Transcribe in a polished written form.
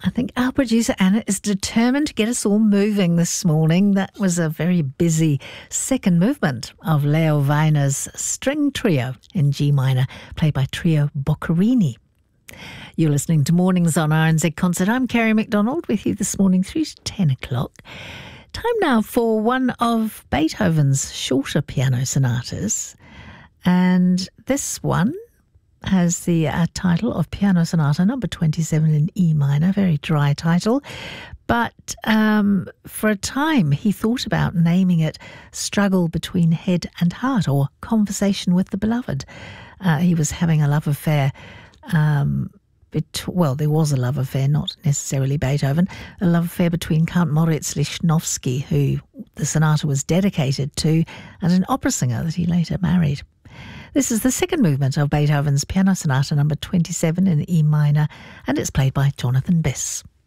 I think our producer Anna is determined to get us all moving this morning. That was a very busy second movement of Leo Weiner's String Trio in G minor, played by Trio Boccherini. You're listening to Mornings on RNZ Concert. I'm Kerry McDonald with you this morning through to 10 o'clock. Time now for one of Beethoven's shorter piano sonatas. And this one has the title of Piano Sonata number 27 in E minor, very dry title. But for a time he thought about naming it Struggle Between Head and Heart, or Conversation with the Beloved. He was having a love affair. Well, there was a love affair, not necessarily Beethoven, a love affair between Count Moritz Lichnowsky, who the sonata was dedicated to, and an opera singer that he later married. This is the second movement of Beethoven's Piano Sonata number 27 in E minor, and it's played by Jonathan Bess.